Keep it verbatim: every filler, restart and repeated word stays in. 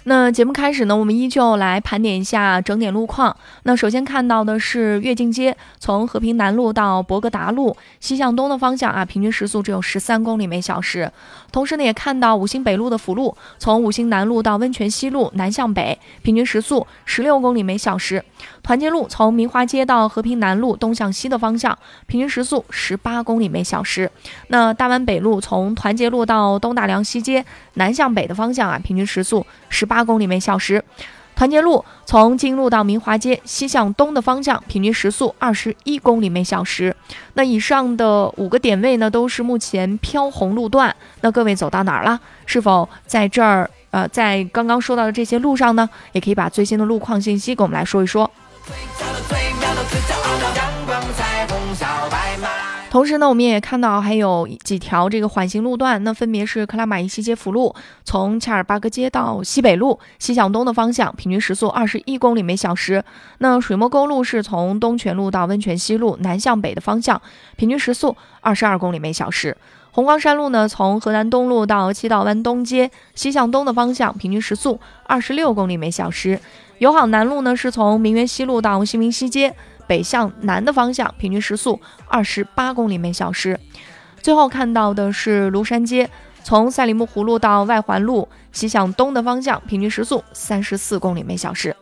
那节目开始呢，我们依旧来盘点一下整点路况。那首先看到的是越境街，从和平南路到博格达路西向东的方向啊，平均时速只有十三公里每小时。同时呢，也看到五星北路的辅路，从五星南路到温泉西路南向北，平均时速十六公里每小时。团结路从明华街到和平南路东向西的方向，平均时速十八公里每小时。那大湾北路从团结路到东大梁西街南向北的方向啊，平均时速十八公里每小时。团结路从金路到明华街西向东的方向，平均时速二十一公里每小时。那以上的五个点位呢，都是目前飘红路段。那各位走到哪儿了？是否在这儿呃，在刚刚说到的这些路上呢，也可以把最新的路况信息跟我们来说一说。同时呢，我们也看到还有几条这个缓行路段，那分别是克拉玛依西街辅路从恰尔巴格街到西北路西向东的方向，平均时速二十一公里每小时。那水墨沟路是从东泉路到温泉西路南向北的方向，平均时速二十二公里每小时。红光山路呢，从河南东路到七道湾东街西向东的方向，平均时速二十六公里每小时。友好南路呢，是从明园西路到新民西街北向南的方向，平均时速二十八公里每小时。最后看到的是庐山街，从赛里木湖路到外环路西向东的方向，平均时速三十四公里每小时。